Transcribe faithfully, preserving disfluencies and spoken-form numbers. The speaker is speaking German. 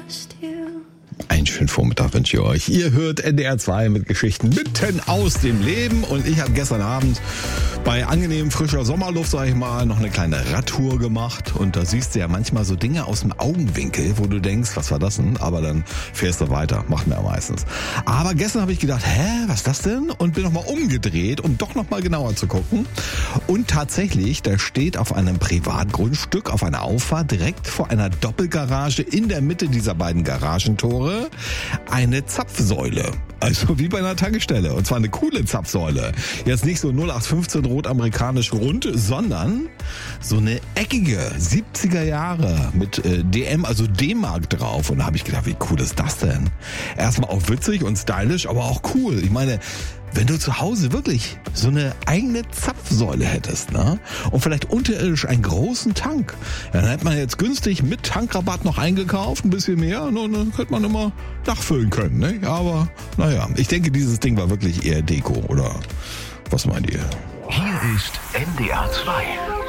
Einen schönen Vormittag wünsche ich euch. Ihr hört N D R zwei mit Geschichten mitten aus dem Leben. Und ich habe gestern Abend bei angenehm frischer Sommerluft, sag ich mal, noch eine kleine Radtour gemacht. Und da siehst du ja manchmal so Dinge aus dem Augenwinkel, wo du denkst, was war das denn? Aber dann fährst du weiter. Macht mir ja meistens. Aber gestern habe ich gedacht, hä, was ist das denn? Und bin nochmal umgedreht, um doch nochmal genauer zu gucken. Und tatsächlich, da steht auf einem Privatgrundstück, auf einer Auffahrt, direkt vor einer Doppelgarage in der Mitte dieser beiden Garagentore, eine Zapfsäule. Also wie bei einer Tankstelle. Und zwar eine coole Zapfsäule. Jetzt nicht so null acht fünfzehn rot amerikanisch rund, sondern so eine eckige siebziger Jahre mit äh, D M, also D-Mark drauf. Und da habe ich gedacht, wie cool ist das denn? Erstmal auch witzig und stylisch, aber auch cool. Ich meine, wenn du zu Hause wirklich so eine eigene Zapfsäule hättest, ne? Und vielleicht unterirdisch einen großen Tank, ja, dann hätte man jetzt günstig mit Tankrabatt noch eingekauft, ein bisschen mehr, und dann könnte man immer nachfüllen können, ne? Aber naja, ich denke, dieses Ding war wirklich eher Deko, oder was meint ihr? Hier ist N D R zwei.